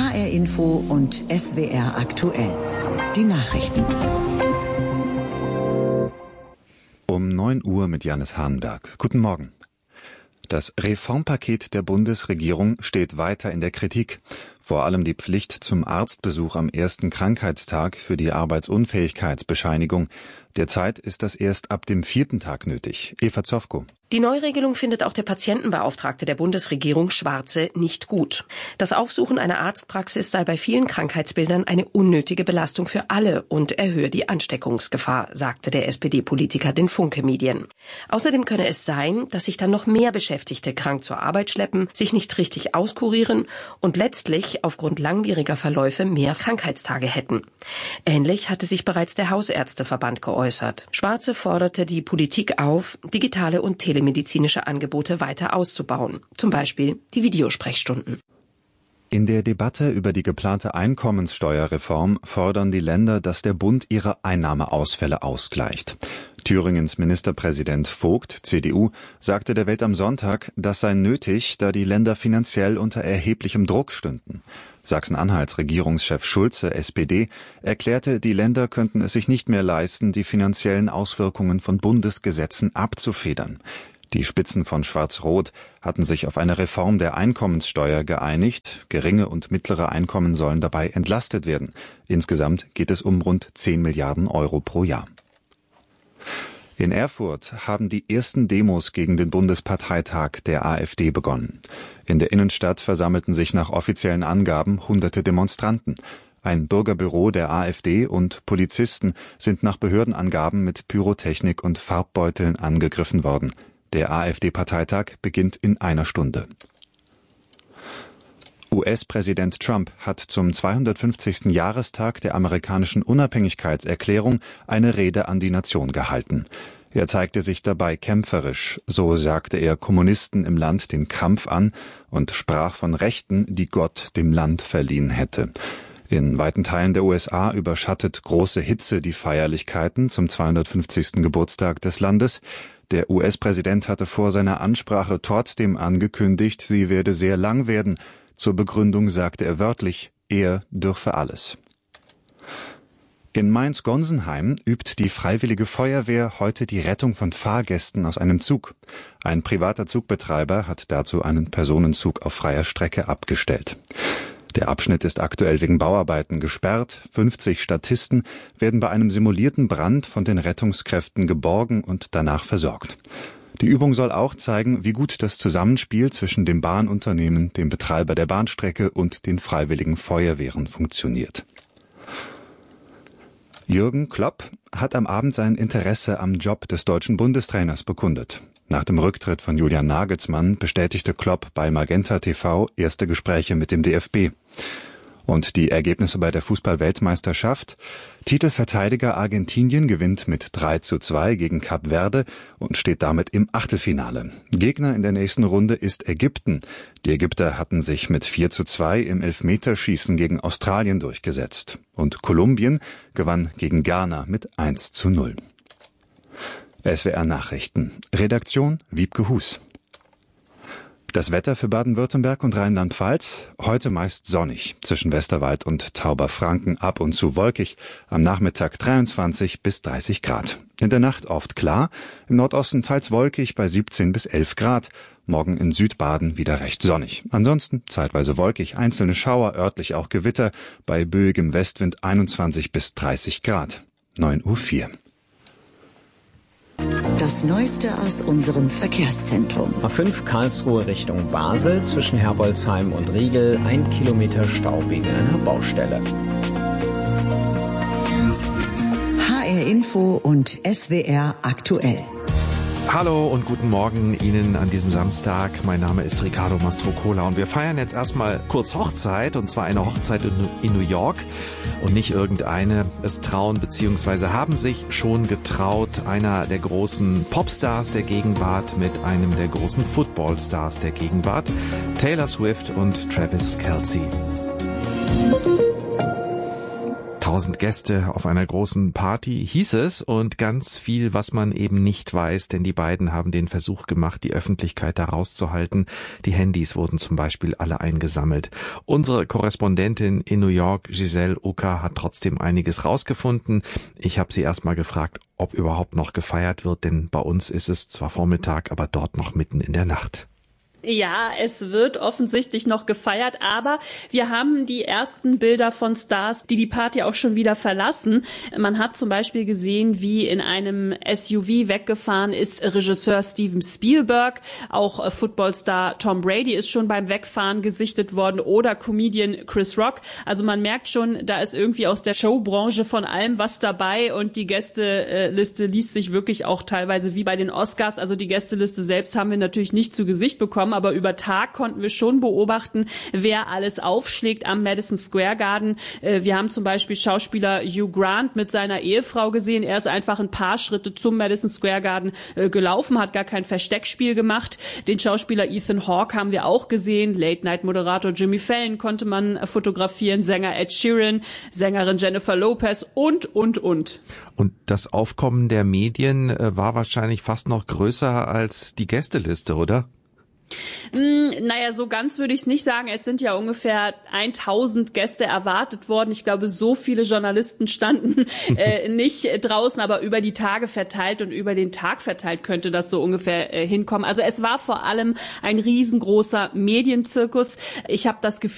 HR Info und SWR aktuell. Die Nachrichten. Um 9 Uhr mit Janis Hahnberg. Guten Morgen. Das Reformpaket der Bundesregierung steht weiter in der Kritik. Vor allem die Pflicht zum Arztbesuch am ersten Krankheitstag für die Arbeitsunfähigkeitsbescheinigung. Derzeit ist das erst ab dem 4. Tag nötig. Eva Zofko. Die Neuregelung findet auch der Patientenbeauftragte der Bundesregierung Schwarze nicht gut. Das Aufsuchen einer Arztpraxis sei bei vielen Krankheitsbildern eine unnötige Belastung für alle und erhöhe die Ansteckungsgefahr, sagte der SPD-Politiker den Funke-Medien. Außerdem könne es sein, dass sich dann noch mehr Beschäftigte krank zur Arbeit schleppen, sich nicht richtig auskurieren und letztlich aufgrund langwieriger Verläufe mehr Krankheitstage hätten. Ähnlich hatte sich bereits der Hausärzteverband geäußert. Schwarze forderte die Politik auf, digitale und telemedizinische Angebote weiter auszubauen, zum Beispiel die Videosprechstunden. In der Debatte über die geplante Einkommenssteuerreform fordern die Länder, dass der Bund ihre Einnahmeausfälle ausgleicht. Thüringens Ministerpräsident Vogt, CDU, sagte der Welt am Sonntag, das sei nötig, da die Länder finanziell unter erheblichem Druck stünden. Sachsen-Anhalts Regierungschef Schulze, SPD, erklärte, die Länder könnten es sich nicht mehr leisten, die finanziellen Auswirkungen von Bundesgesetzen abzufedern. Die Spitzen von Schwarz-Rot hatten sich auf eine Reform der Einkommenssteuer geeinigt. Geringe und mittlere Einkommen sollen dabei entlastet werden. Insgesamt geht es um rund 10 Milliarden Euro pro Jahr. In Erfurt haben die ersten Demos gegen den Bundesparteitag der AfD begonnen. In der Innenstadt versammelten sich nach offiziellen Angaben hunderte Demonstranten. Ein Bürgerbüro der AfD und Polizisten sind nach Behördenangaben mit Pyrotechnik und Farbbeuteln angegriffen worden. Der AfD-Parteitag beginnt in einer Stunde. US-Präsident Trump hat zum 250. Jahrestag der amerikanischen Unabhängigkeitserklärung eine Rede an die Nation gehalten. Er zeigte sich dabei kämpferisch, so sagte er Kommunisten im Land den Kampf an und sprach von Rechten, die Gott dem Land verliehen hätte. In weiten Teilen der USA überschattet große Hitze die Feierlichkeiten zum 250. Geburtstag des Landes. Der US-Präsident hatte vor seiner Ansprache trotzdem angekündigt, sie werde sehr lang werden. Zur Begründung sagte er wörtlich, er dürfe alles. In Mainz-Gonsenheim übt die Freiwillige Feuerwehr heute die Rettung von Fahrgästen aus einem Zug. Ein privater Zugbetreiber hat dazu einen Personenzug auf freier Strecke abgestellt. Der Abschnitt ist aktuell wegen Bauarbeiten gesperrt. 50 Statisten werden bei einem simulierten Brand von den Rettungskräften geborgen und danach versorgt. Die Übung soll auch zeigen, wie gut das Zusammenspiel zwischen dem Bahnunternehmen, dem Betreiber der Bahnstrecke und den freiwilligen Feuerwehren funktioniert. Jürgen Klopp hat am Abend sein Interesse am Job des deutschen Bundestrainers bekundet. Nach dem Rücktritt von Julian Nagelsmann bestätigte Klopp bei Magenta TV erste Gespräche mit dem DFB. Und die Ergebnisse bei der Fußball-Weltmeisterschaft. Titelverteidiger Argentinien gewinnt mit 3:2 gegen Kap Verde und steht damit im Achtelfinale. Gegner in der nächsten Runde ist Ägypten. Die Ägypter hatten sich mit 4:2 im Elfmeterschießen gegen Australien durchgesetzt. Und Kolumbien gewann gegen Ghana mit 1:0. SWR Nachrichten. Redaktion Wiebke Hus. Das Wetter für Baden-Württemberg und Rheinland-Pfalz. Heute meist sonnig. Zwischen Westerwald und Tauberfranken ab und zu wolkig. Am Nachmittag 23 bis 30 Grad. In der Nacht oft klar. Im Nordosten teils wolkig bei 17 bis 11 Grad. Morgen in Südbaden wieder recht sonnig. Ansonsten zeitweise wolkig, einzelne Schauer, örtlich auch Gewitter. Bei böigem Westwind 21 bis 30 Grad. 9:04 Uhr. Das Neueste aus unserem Verkehrszentrum. A5 Karlsruhe Richtung Basel, zwischen Herbolzheim und Riegel, 1 Kilometer Stau wegen einer Baustelle. HR Info und SWR aktuell. Hallo und guten Morgen Ihnen an diesem Samstag. Mein Name ist Ricardo Mastrocola und wir feiern jetzt erstmal kurz Hochzeit, und zwar eine Hochzeit in New York und nicht irgendeine. Es trauen bzw. haben sich schon getraut einer der großen Popstars der Gegenwart mit einem der großen Footballstars der Gegenwart, Taylor Swift und Travis Kelce. 1000 Gäste auf einer großen Party, hieß es, und ganz viel, was man eben nicht weiß, denn die beiden haben den Versuch gemacht, die Öffentlichkeit da rauszuhalten. Die Handys wurden zum Beispiel alle eingesammelt. Unsere Korrespondentin in New York, Giselle Ucker, hat trotzdem einiges rausgefunden. Ich habe sie erst mal gefragt, ob überhaupt noch gefeiert wird, denn bei uns ist es zwar Vormittag, aber dort noch mitten in der Nacht. Ja, es wird offensichtlich noch gefeiert, aber wir haben die ersten Bilder von Stars, die Party auch schon wieder verlassen. Man hat zum Beispiel gesehen, wie in einem SUV weggefahren ist Regisseur Steven Spielberg. Auch Footballstar Tom Brady ist schon beim Wegfahren gesichtet worden oder Comedian Chris Rock. Also man merkt schon, da ist irgendwie aus der Showbranche von allem was dabei und die Gästeliste liest sich wirklich auch teilweise wie bei den Oscars. Also die Gästeliste selbst haben wir natürlich nicht zu Gesicht bekommen, aber über Tag konnten wir schon beobachten, wer alles aufschlägt am Madison Square Garden. Wir haben zum Beispiel Schauspieler Hugh Grant mit seiner Ehefrau gesehen. Er ist einfach ein paar Schritte zum Madison Square Garden gelaufen, hat gar kein Versteckspiel gemacht. Den Schauspieler Ethan Hawke haben wir auch gesehen. Late-Night-Moderator Jimmy Fallon konnte man fotografieren, Sänger Ed Sheeran, Sängerin Jennifer Lopez und. Und das Aufkommen der Medien war wahrscheinlich fast noch größer als die Gästeliste, oder? Naja, so ganz würde ich es nicht sagen. Es sind ja ungefähr 1000 Gäste erwartet worden. Ich glaube, so viele Journalisten standen nicht draußen, aber über die Tage verteilt und über den Tag verteilt könnte das so ungefähr hinkommen. Also es war vor allem ein riesengroßer Medienzirkus. Ich habe das Gefühl,